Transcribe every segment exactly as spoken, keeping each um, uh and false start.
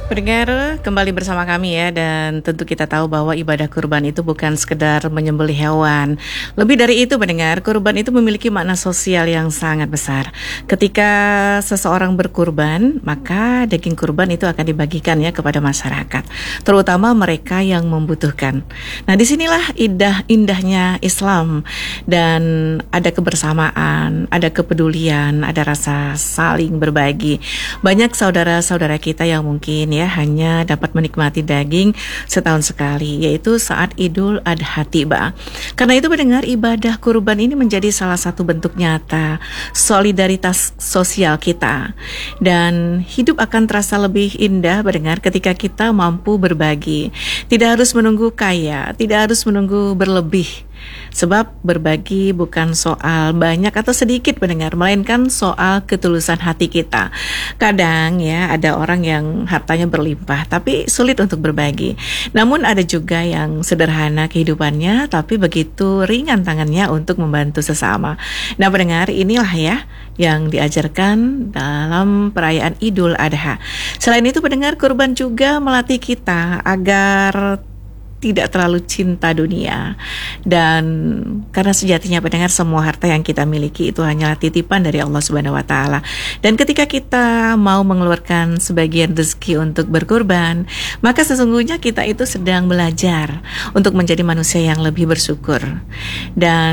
Pendengar, kembali bersama kami ya, dan tentu kita tahu bahwa ibadah kurban itu bukan sekedar menyembelih hewan. Lebih dari itu pendengar, kurban itu memiliki makna sosial yang sangat besar. Ketika seseorang berkurban, maka daging kurban itu akan dibagikan ya kepada masyarakat, terutama mereka yang membutuhkan. Nah, disinilah indah indahnya Islam, dan ada kebersamaan, ada kepedulian, ada rasa saling berbagi. Banyak saudara-saudara kita yang mungkin ya hanya dapat menikmati daging setahun sekali, yaitu saat Idul Adha tiba. Karena itu mendengar ibadah kurban ini menjadi salah satu bentuk nyata solidaritas sosial kita, dan hidup akan terasa lebih indah mendengar ketika kita mampu berbagi. Tidak harus menunggu kaya, tidak harus menunggu berlebih. Sebab berbagi bukan soal banyak atau sedikit pendengar, melainkan soal ketulusan hati kita. Kadang ya ada orang yang hartanya berlimpah tapi sulit untuk berbagi. Namun ada juga yang sederhana kehidupannya tapi begitu ringan tangannya untuk membantu sesama. Nah pendengar, inilah ya yang diajarkan dalam perayaan Idul Adha. Selain itu pendengar, kurban juga melatih kita agar tidak terlalu cinta dunia, dan karena sejatinya pendengar, semua harta yang kita miliki itu hanyalah titipan dari Allah Subhanahu wa taala. Dan ketika kita mau mengeluarkan sebagian rezeki untuk berkurban, maka sesungguhnya kita itu sedang belajar untuk menjadi manusia yang lebih bersyukur. Dan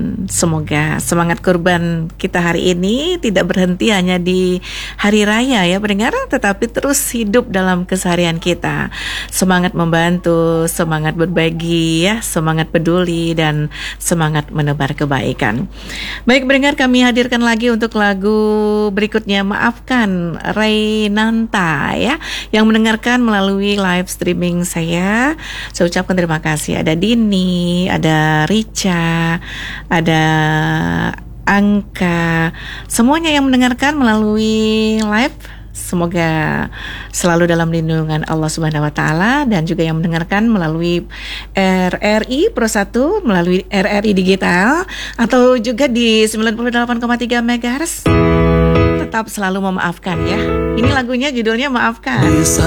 semoga semangat kurban kita hari ini tidak berhenti hanya di hari raya ya pendengar, tetapi terus hidup dalam keseharian kita. Semangat membantu, semangat semangat berbagi ya, semangat peduli, dan semangat menebar kebaikan. Baik pendengar, kami hadirkan lagi untuk lagu berikutnya, Maafkan, Rainanta ya, yang mendengarkan melalui live streaming saya. Saya ucapkan terima kasih. Ada Dini, ada Rica, ada Angka, semuanya yang mendengarkan melalui live. Semoga selalu dalam lindungan Allah Subhanahu wa taala, dan juga yang mendengarkan melalui R R I Pro satu, melalui R R I Digital, atau juga di sembilan puluh delapan koma tiga megahertz. Tetap selalu memaafkan ya. Ini lagunya judulnya Maafkan.